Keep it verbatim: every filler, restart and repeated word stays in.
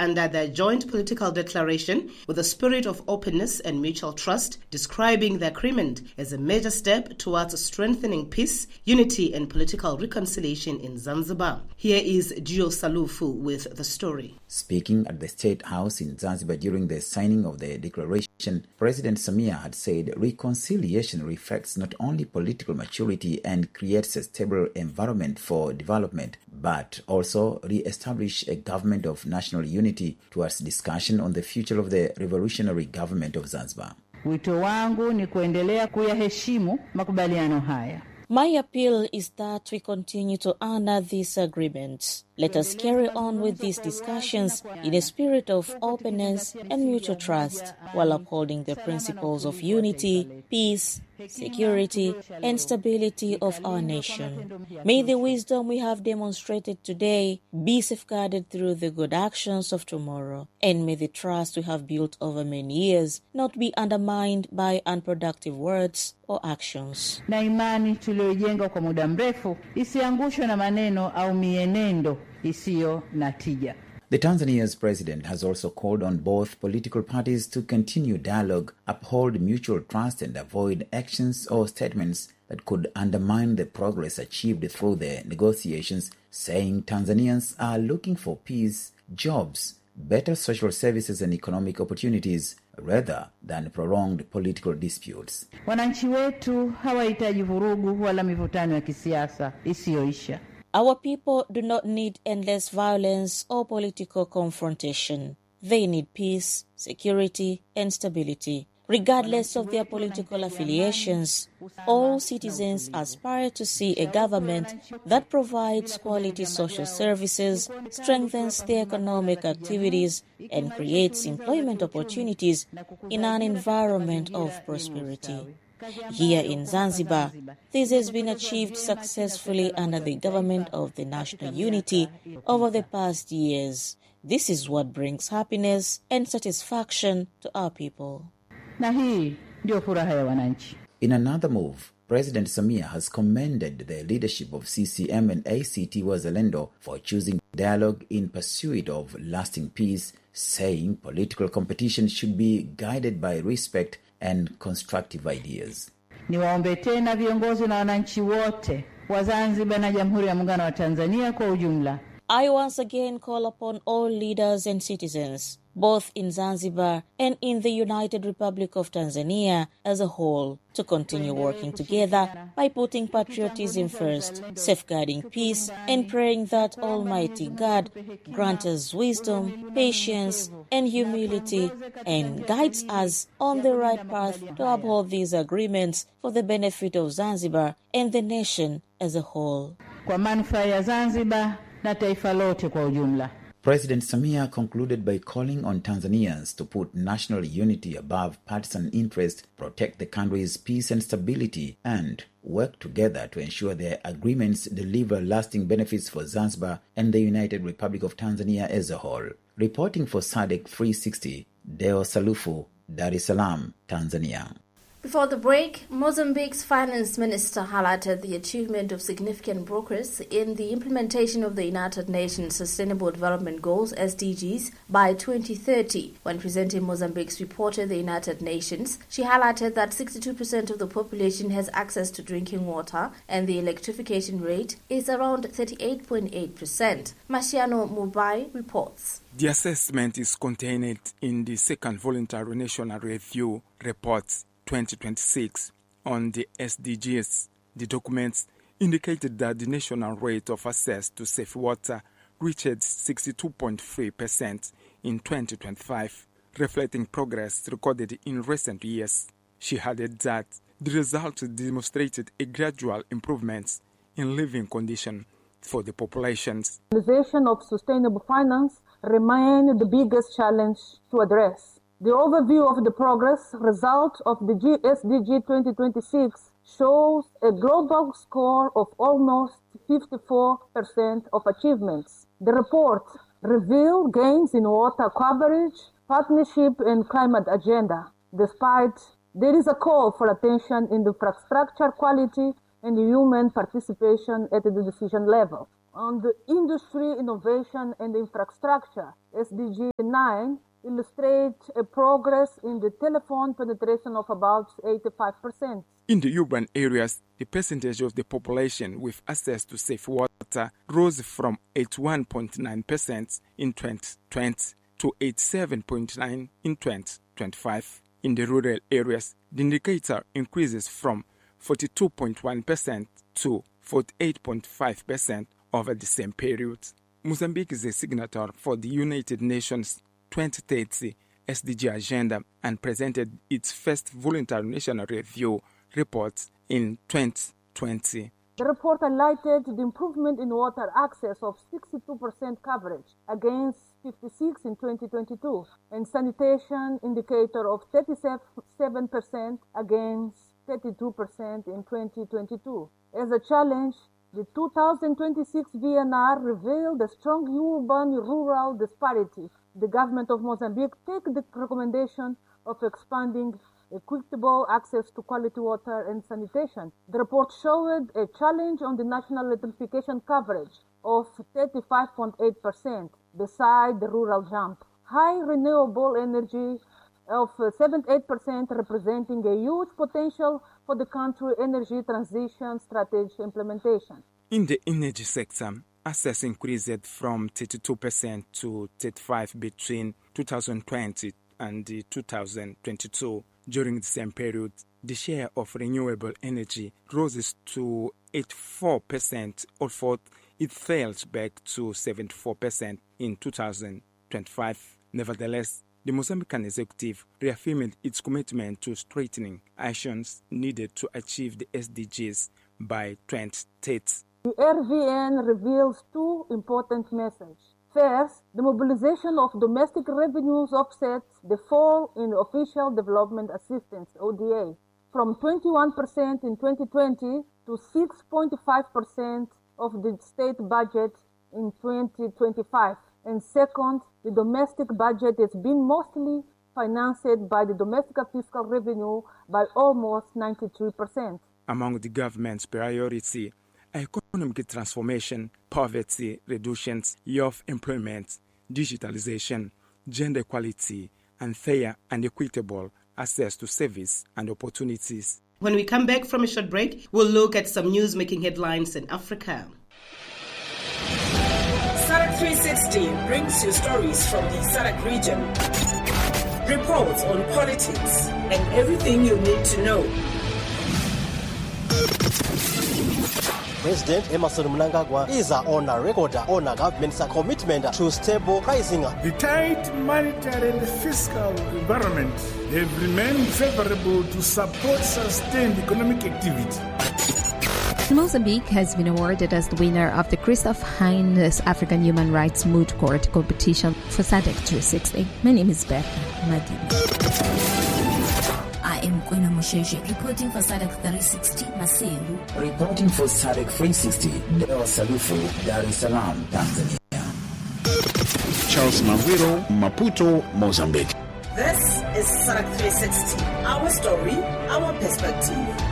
under their joint political declaration with a spirit of openness and mutual trust, describing the agreement as a major step towards strengthening peace, unity and political reconciliation in Zanzibar. Here is Gio Salufu with the story. Speaking at the State House in Zanzibar during the signing of the declaration, President Samia had said reconciliation reflects not only political maturity and creates a stable environment for development, but also re-establish a government of national unity towards discussion on the future of the revolutionary government of Zanzibar. Wito wangu ni kuendelea kuyaheshimu makubaliano haya. My appeal is that we continue to honor these agreements. Let us carry on with these discussions in a spirit of openness and mutual trust while upholding the principles of unity, peace, security, and stability of our nation. May the wisdom we have demonstrated today be safeguarded through the good actions of tomorrow, and may the trust we have built over many years not be undermined by unproductive words or actions. Na imani tuliyojenga kwa muda mrefu isiangushwe na maneno au mienendo isiyo na tija. The Tanzania's president has also called on both political parties to continue dialogue, uphold mutual trust and avoid actions or statements that could undermine the progress achieved through the negotiations, saying Tanzanians are looking for peace, jobs, better social services and economic opportunities rather than prolonged political disputes. Wananchi wetu hawahitaji vurugu wala mivutano ya kisiasa isiyoisha. Our people do not need endless violence or political confrontation. They need peace, security, and stability. Regardless of their political affiliations, all citizens aspire to see a government that provides quality social services, strengthens their economic activities, and creates employment opportunities in an environment of prosperity. Here in Zanzibar, this has been achieved successfully under the government of the national unity over the past years. This is what brings happiness and satisfaction to our people. Na hii ndio furaha ya wananchi. In another move, President Samia has commended the leadership of C C M and A C T Wazalendo for choosing dialogue in pursuit of lasting peace, saying political competition should be guided by respect and constructive ideas. Niwaombe tena viongozi na wananchi wote wa Zanzibar na Jamhuri ya Muungano wa Tanzania kwa ujumla. I once again call upon all leaders and citizens, both in Zanzibar and in the United Republic of Tanzania as a whole, to continue working together by putting patriotism first, safeguarding peace, and praying that Almighty God grant us wisdom, patience, and humility, and guides us on the right path to uphold these agreements for the benefit of Zanzibar and the nation as a whole. Kwa manufaa ya Zanzibar na taifa lote kwa ujumla. President Samia concluded by calling on Tanzanians to put national unity above partisan interest, protect the country's peace and stability, and work together to ensure their agreements deliver lasting benefits for Zanzibar and the United Republic of Tanzania as a whole. Reporting for S A D C three sixty, Deo Salufu, Dar es Salaam, Tanzania. Before the break, Mozambique's finance minister highlighted the achievement of significant progress in the implementation of the United Nations Sustainable Development Goals, S D Gs, by twenty thirty. When presenting Mozambique's report at the United Nations, she highlighted that sixty-two percent of the population has access to drinking water and the electrification rate is around thirty-eight point eight percent. Marciano Mubai reports. The assessment is contained in the second voluntary national review report twenty twenty-six on the S D Gs. The documents indicated that the national rate of access to safe water reached sixty-two point three percent in twenty twenty-five, reflecting progress recorded in recent years. She added that the results demonstrated a gradual improvement in living conditions for the populations. The realization of sustainable finance remains the biggest challenge to address. The overview of the progress result of the S D G twenty twenty-six shows a global score of almost fifty-four percent of achievements. The report revealed gains in water coverage, partnership, and climate agenda. Despite there is a call for attention in the infrastructure quality and human participation at the decision level. on the industry, innovation and infrastructure, S D G nine, illustrates a progress in the telephone penetration of about eighty-five percent. In the urban areas, the percentage of the population with access to safe water rose from eighty-one point nine percent in twenty twenty to eighty-seven point nine percent in twenty twenty-five. In the rural areas, the indicator increases from forty-two point one percent to forty-eight point five percent over the same period. Mozambique is a signatory for the United Nations twenty thirty S D G agenda and presented its first voluntary national review report in twenty twenty. The report highlighted the improvement in water access of sixty-two percent coverage against fifty-six in twenty twenty-two and sanitation indicator of thirty-seven percent against thirty-two percent in twenty twenty-two. As a challenge, the two thousand twenty-six V N R revealed a strong urban-rural disparity. The government of Mozambique take the recommendation of expanding equitable access to quality water and sanitation. The report showed a challenge on the national electrification coverage of thirty-five point eight percent, beside the rural jump. High renewable energy of seventy-eight percent, representing a huge potential for the country energy transition strategy implementation. In the energy sector, access increased from thirty-two percent to thirty-five percent between two thousand twenty and two thousand twenty-two. During the same period, the share of renewable energy rose to eighty-four percent, although it fell back to seventy-four percent in two thousand twenty-five. Nevertheless, the Mozambican executive reaffirmed its commitment to strengthening actions needed to achieve the S D Gs by twenty thirty. The R V N reveals two important messages. First, the mobilization of domestic revenues offsets the fall in official development assistance, O D A, from twenty-one percent in twenty twenty to six point five percent of the state budget in twenty twenty-five. And second, the domestic budget has been mostly financed by the domestic fiscal revenue by almost ninety-three percent. Among the government's priorities, economic transformation, poverty reduction, youth employment, digitalization, gender equality, and fair and equitable access to service and opportunities. When we come back from a short break, we'll look at some news making headlines in Africa. SADC three sixty brings you stories from the SADC region, reports on politics, and everything you need to know. President Emmerson Mnangagwa is on a record on a government's commitment to stable pricing. The tight monetary and fiscal environment have remained favorable to support sustained economic activity. Mozambique has been awarded as the winner of the Christoph Heinz African Human Rights Moot Court competition for SADC three sixty. My name is Beth Madini. I am Kwena Mosheje, reporting for SADC three sixty, Maseru. Reporting for SADC three sixty, Deo Salufu, Dar es Salaam, Tanzania. Charles Maviro, Maputo, Mozambique. This is SADC three sixty, our story, our perspective.